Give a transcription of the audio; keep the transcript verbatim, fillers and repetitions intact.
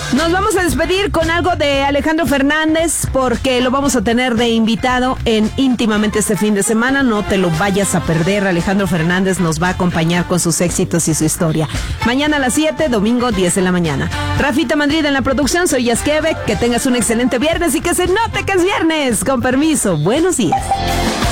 Nos vamos a despedir con algo de Alejandro Fernández porque lo vamos a tener de invitado en Íntimamente este fin de semana. No te lo vayas a perder. Alejandro Fernández nos va a acompañar con sus éxitos y su historia. Mañana a las siete, domingo diez de la mañana. Rafita Madrid en la producción, soy Yasquebec. Que tengas un excelente viernes y que se note que es viernes. Con permiso, buenos días.